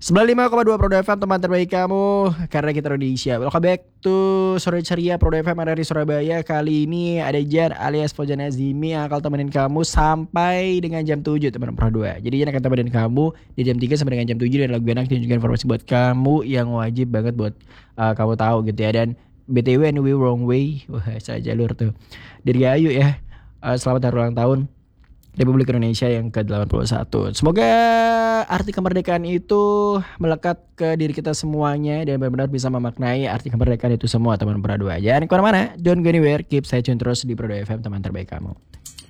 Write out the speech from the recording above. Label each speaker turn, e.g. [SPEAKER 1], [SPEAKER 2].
[SPEAKER 1] 95,2 Prodo FM, teman terbaik kamu, karena kita Indonesia. Welcome back to Sore Ceria Prodo FM dari Surabaya. Kali ini ada Jan alias Fauzan Azimi yang akan temenin kamu sampai dengan jam 7 teman Prodo 2. Jadi Jan akan temenin kamu di jam 3 sampai dengan jam 7 dan lagu enak dan juga informasi buat kamu yang wajib banget buat kamu tahu gitu ya. Dan BTW anyway wrong way, wah salah jalur tuh. Dari Ayu ya, selamat hari ulang tahun Republik Indonesia yang ke-81. Semoga arti kemerdekaan itu melekat ke diri kita semuanya dan benar-benar bisa memaknai arti kemerdekaan itu semua teman Prado. Jangan kemana-mana, don't go anywhere, keep stay tune terus di Prado FM, teman terbaik kamu.